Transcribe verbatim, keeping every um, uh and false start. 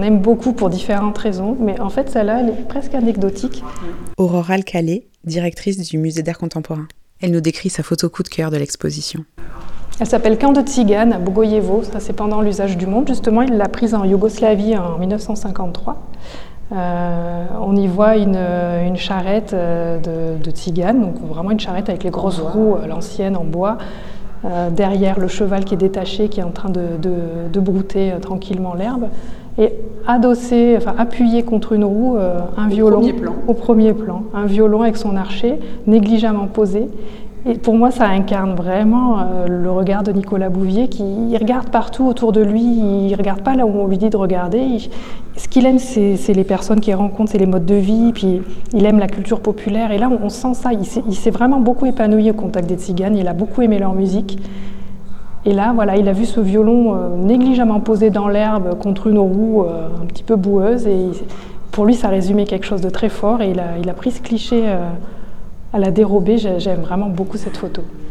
aime beaucoup pour différentes raisons, mais en fait, celle-là, elle est presque anecdotique. Aurore Alcalé, directrice du Musée d'art contemporain. Elle nous décrit sa photo coup de cœur de l'exposition. Elle s'appelle Camp de Tziganes à Bogojevo, ça c'est pendant l'usage du monde. Justement, il l'a prise en Yougoslavie en dix-neuf cent cinquante-trois. Euh, on y voit une, une charrette de, de tziganes, donc vraiment une charrette avec les grosses roues, l'ancienne en bois. Euh, derrière le cheval qui est détaché, qui est en train de, de, de brouter euh, tranquillement l'herbe. Et adossé, enfin appuyé contre une roue, euh, un au violon premier plan. au premier plan, un violon avec son archet, négligemment posé. Et pour moi, ça incarne vraiment euh, le regard de Nicolas Bouvier, qui il regarde partout autour de lui, il ne regarde pas là où on lui dit de regarder. Il, ce qu'il aime, c'est, c'est les personnes qu'il rencontre, c'est les modes de vie, puis il aime la culture populaire. Et là, on, on sent ça, il s'est, il s'est vraiment beaucoup épanoui au contact des Tziganes, il a beaucoup aimé leur musique. Et là, voilà, il a vu ce violon euh, négligemment posé dans l'herbe contre une roue euh, un petit peu boueuse. Et il, pour lui, ça résumait quelque chose de très fort. Et il a, il a pris ce cliché euh, à la dérobée. J'aime vraiment beaucoup cette photo.